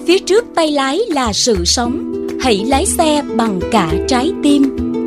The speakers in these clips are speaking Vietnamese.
phía trước tay lái là sự sống. Hãy lái xe bằng cả trái tim.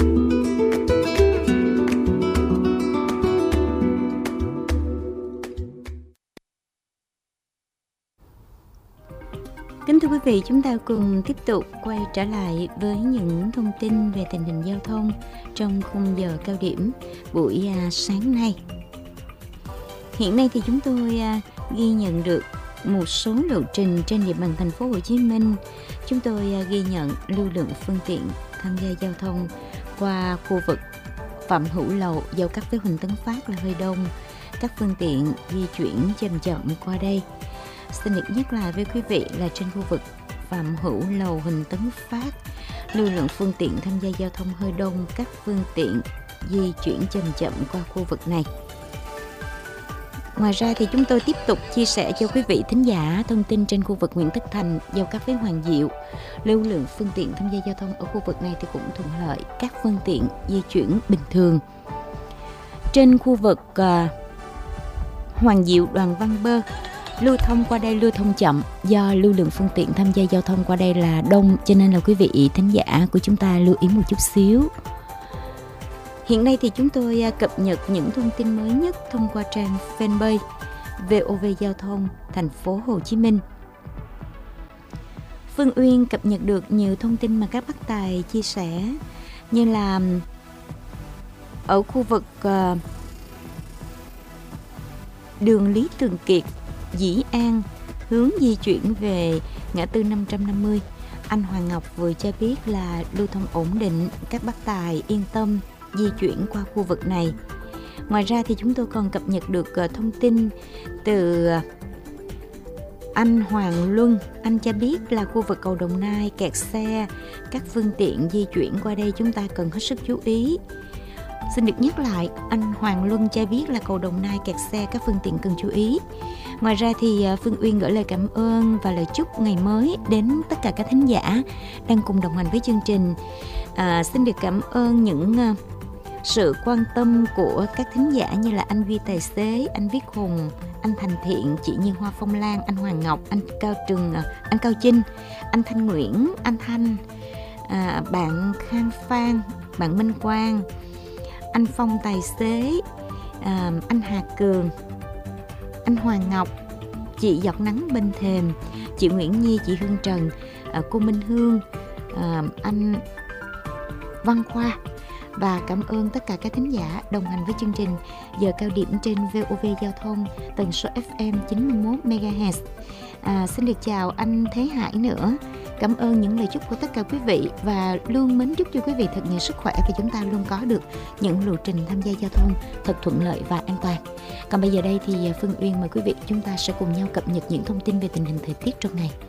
Kính thưa quý vị, chúng ta cùng tiếp tục quay trở lại với những thông tin về tình hình giao thông trong khung giờ cao điểm buổi sáng nay. Hiện nay thì chúng tôi ghi nhận được một số lộ trình trên địa bàn thành phố Hồ Chí Minh. Chúng tôi ghi nhận lưu lượng phương tiện tham gia giao thông qua khu vực Phạm Hữu Lầu giao cắt với Huỳnh Tấn Phát là hơi đông. Các phương tiện di chuyển chậm chậm qua đây. Xin được nhắc lại với quý vị là trên khu vực Phạm Hữu Lầu Huỳnh Tấn Phát, lưu lượng phương tiện tham gia giao thông hơi đông, các phương tiện di chuyển chậm chậm qua khu vực này. Ngoài ra thì chúng tôi tiếp tục chia sẻ cho quý vị thính giả thông tin trên khu vực Nguyễn Tất Thành giao cắt với Hoàng Diệu. Lưu lượng phương tiện tham gia giao thông ở khu vực này thì cũng thuận lợi, các phương tiện di chuyển bình thường. Trên khu vực Hoàng Diệu Đoàn Văn Bơ, lưu thông qua đây lưu thông chậm do lưu lượng phương tiện tham gia giao thông qua đây là đông, cho nên là quý vị thính giả của chúng ta lưu ý một chút xíu. Hiện nay thì chúng tôi cập nhật những thông tin mới nhất thông qua trang fanpage VOV Giao thông thành phố Hồ Chí Minh. Phương Uyên cập nhật được nhiều thông tin mà các bác tài chia sẻ, như là ở khu vực đường Lý Thường Kiệt, Dĩ An, hướng di chuyển về ngã tư 550. Anh Hoàng Ngọc vừa cho biết là lưu thông ổn định, các bác tài yên tâm di chuyển qua khu vực này. Ngoài ra thì chúng tôi còn cập nhật được thông tin từ anh Hoàng Luân. Anh cho biết là khu vực cầu Đồng Nai kẹt xe, các phương tiện di chuyển qua đây chúng ta cần hết sức chú ý. Xin được nhắc lại, anh Hoàng Luân cho biết là cầu Đồng Nai kẹt xe, các phương tiện cần chú ý. Ngoài ra thì Phương Uyên gửi lời cảm ơn và lời chúc ngày mới đến tất cả các thính giả đang cùng đồng hành với chương trình. Xin được cảm ơn những sự quan tâm của các thính giả như là anh Vi Tài Xế, anh Viết Hùng, anh Thành Thiện, chị Nhiên Hoa Phong Lan, anh Hoàng Ngọc, anh Cao Chinh, anh Thanh Nguyễn, anh Thanh, bạn Khang Phan, bạn Minh Quang, anh Phong Tài Xế, anh Hà Cường, anh Hoàng Ngọc, chị Giọt Nắng Bên Thềm, chị Nguyễn Nhi, chị Hương Trần, cô Minh Hương, anh Văn Khoa. Và cảm ơn tất cả các thính giả đồng hành với chương trình giờ cao điểm trên VOV Giao thông tần số FM 91 MHz. Xin được chào anh Thế Hải nữa. Cảm ơn những lời chúc của tất cả quý vị và luôn mến chúc cho quý vị thật nhiều sức khỏe và chúng ta luôn có được những lộ trình tham gia giao thông thật thuận lợi và an toàn. Còn bây giờ đây thì Phương Uyên mời quý vị chúng ta sẽ cùng nhau cập nhật những thông tin về tình hình thời tiết trong ngày.